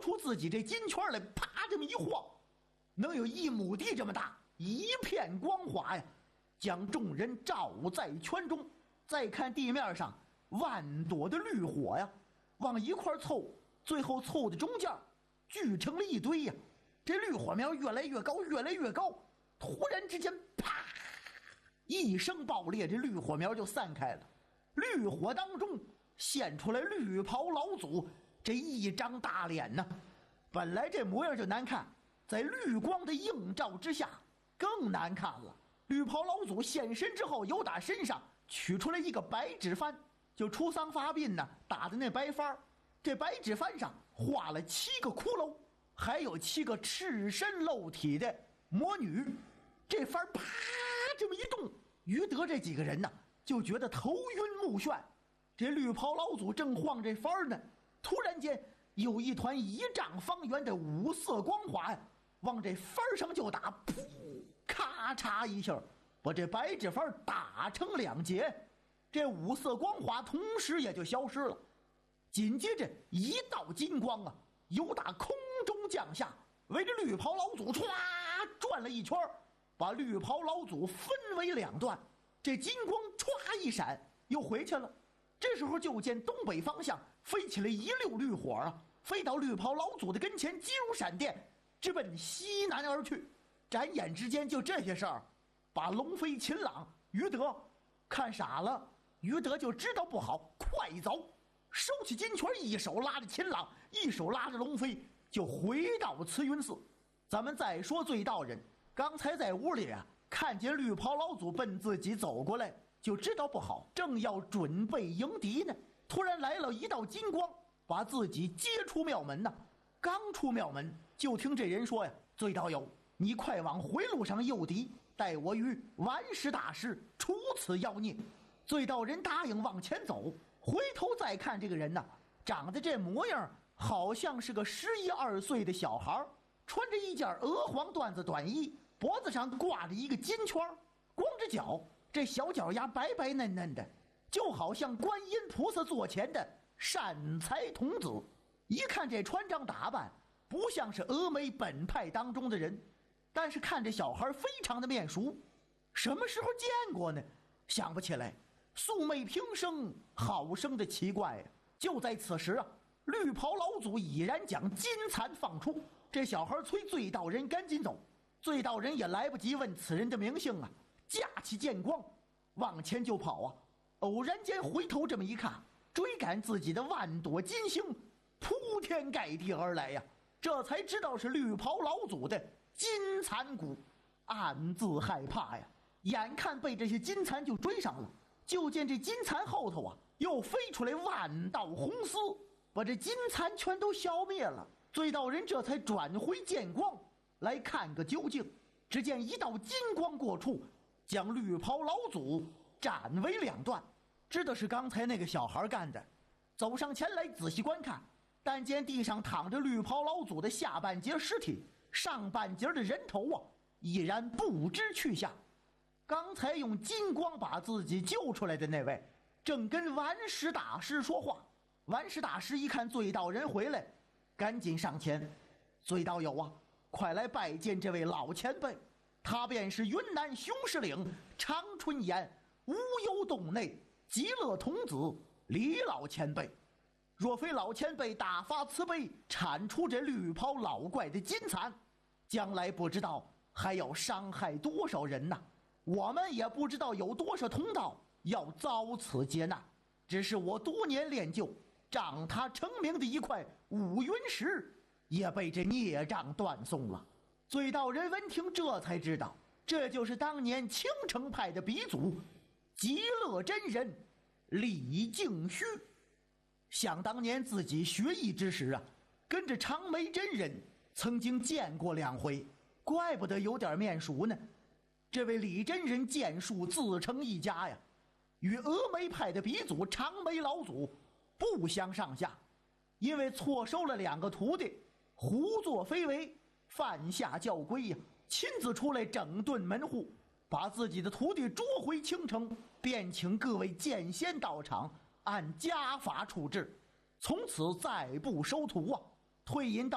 出自己这金圈来，啪这么一晃，能有1亩地这么大，一片光滑呀，将众人罩在圈中。再看地面上万朵的绿火呀，往一块凑，最后凑的中间聚成了一堆呀。这绿火苗越来越高，越来越高，突然之间啪一声爆裂，这绿火苗就散开了。绿火当中现出来绿袍老祖这一张大脸呢，本来这模样就难看，在绿光的映照之下更难看了。绿袍老祖现身之后，由打身上取出来一个白纸幡，就出丧发殡呢打的那白幡，这白纸幡上画了7个骷髅，还有7个赤身露体的魔女。这幡啪这么一动，于德这几个人呢就觉得头晕目眩。这绿袍老祖正晃这幡呢，突然间有一团1丈方圆的5色光华呀，往这幡上就打，噗，咔嚓一下把这白纸幡打成2截，这5色光华同时也就消失了。紧接着一道金光啊，由打空中降下，围着绿袍老祖唰转了一圈，把绿袍老祖分为2段。这金光唰一闪又回去了。这时候就见东北方向飞起了一溜绿火啊，飞到绿袍老祖的跟前，急如闪电，直奔西南而去。眨眼之间，就这些事儿把龙飞、秦朗、于德看傻了。于德就知道不好，快走，收起金圈，一手拉着秦朗，一手拉着龙飞，就回到慈云寺。咱们再说醉道人，刚才在屋里啊，看见绿袍老祖奔自己走过来，就知道不好，正要准备迎敌呢，突然来了一道金光，把自己接出庙门呢。刚出庙门，就听这人说呀：“醉道友，你快往回路上诱敌，待我与顽石大师除此妖孽。”醉道人答应往前走，回头再看这个人呢，长得这模样好像是个11、12岁的小孩，穿着一件鹅黄缎子短衣，脖子上挂着一个金圈，光着脚，这小脚丫白白嫩嫩的，就好像观音菩萨座前的善财童子。一看这穿着打扮，不像是峨眉本派当中的人，但是看这小孩非常的面熟，什么时候见过呢？想不起来。素昧平生，好生的奇怪呀！就在此时啊，绿袍老祖已然将金蚕放出，这小孩催醉道人赶紧走。醉道人也来不及问此人的名姓啊，架起剑光往前就跑啊。偶然间回头这么一看，追赶自己的万朵金星铺天盖地而来呀，这才知道是绿袍老祖的金蚕蛊，暗自害怕呀。眼看被这些金蚕就追上了，就见这金蚕后头啊又飞出来万道红丝，把这金蚕全都消灭了。醉道人这才转回剑光来看个究竟。只见一道金光过处，将绿袍老祖斩为2段，知道是刚才那个小孩干的。走上前来仔细观看，但见地上躺着绿袍老祖的下半截尸体，上半截的人头啊已然不知去向。刚才用金光把自己救出来的那位正跟顽石大师说话。顽石大师一看醉道人回来，赶紧上前：“醉道友啊，快来拜见这位老前辈，他便是云南雄狮岭长春岩无忧洞内极乐童子李老前辈。若非老前辈大发慈悲，铲除这绿袍老怪的金蚕，将来不知道还要伤害多少人呐！我们也不知道有多少同道要遭此劫难，只是我多年练就，仗他成名的一块五云石也被这孽障断送了。”醉道人闻听，这才知道，这就是当年青城派的鼻祖极乐真人李敬虚。想当年自己学艺之时啊，跟着长眉真人曾经见过2回，怪不得有点面熟呢。这位李真人剑术自成一家呀，与峨眉派的鼻祖长眉老祖不相上下，因为错收了2个徒弟，胡作非为，犯下教规呀，亲自出来整顿门户，把自己的徒弟捉回青城，便请各位剑仙到场，按家法处置，从此再不收徒啊，退隐到